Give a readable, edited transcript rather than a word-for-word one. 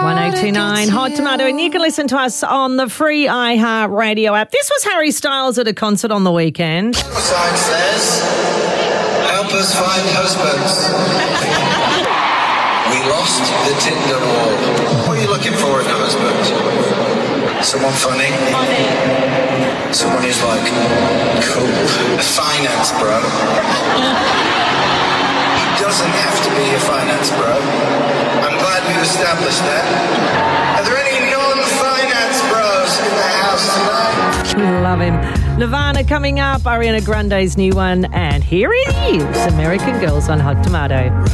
1029 Hot Tomato, and you can listen to us on the free iHeart Radio app. This was Harry Styles at a concert on the weekend. The sign says, help us find husbands. We lost the Tinder war. What are you looking for in a husband? Someone funny? Someone who's like, cool. A finance bro. He doesn't have to be a finance bro. I'm glad we've established that. Are there any non-finance bros in the house tonight? Love him. Nirvana coming up, Ariana Grande's new one, and here it is, American Girls on Hot Tomato.